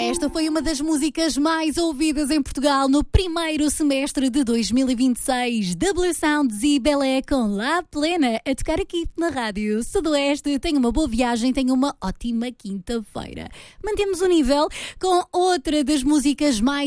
Esta foi uma das músicas mais ouvidas em Portugal no primeiro semestre de 2026. W Sounds e Belé com La Plena a tocar aqui na Rádio Sudoeste. Tenha uma boa viagem, tenha uma ótima quinta-feira. Mantemos o nível com outra das músicas mais